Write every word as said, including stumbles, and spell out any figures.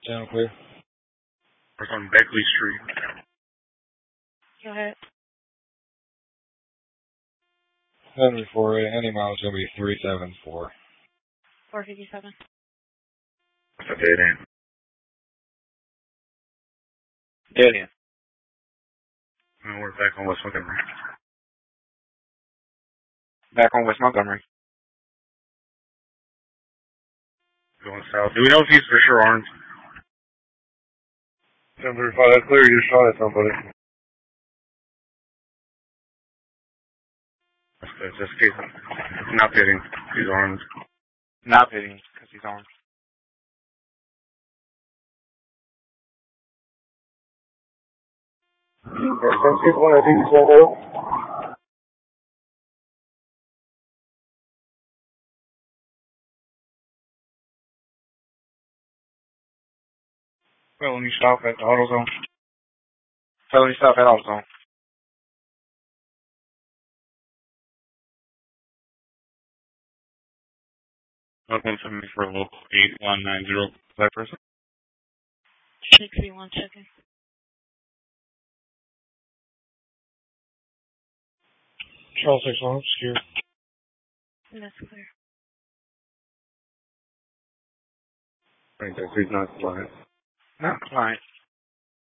Sound clear. We're on Beckley Street. Go ahead. seventy-four A, any mile is going to be three seven four. four fifty-seven. That's a dead end. Dead end. No, we're back on West Montgomery. Back on West Montgomery. Going south. Do we know if he's for sure armed? ten thirty-five, that's clear. You just shot at somebody. That's good. Just in case. Not hitting. He's armed. Not hitting because he's armed. ten fifty-one, I think you said that. Felony stop at the AutoZone. Felony stop at AutoZone. one seven for local eight one nine zero. That person? sixty-one checking. Charles six one, secure. That's clear. I think he's not compliant. Not compliant.